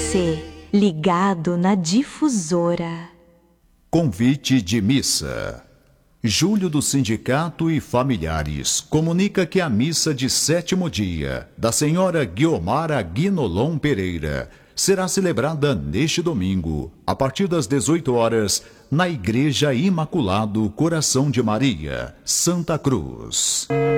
você, ligado na Difusora. Convite de missa. Júlio do Sindicato e familiares comunica que a missa de 7º dia da senhora Guiomara Guinolon Pereira será celebrada neste domingo, a partir das 18 horas, na Igreja Imaculado Coração de Maria, Santa Cruz.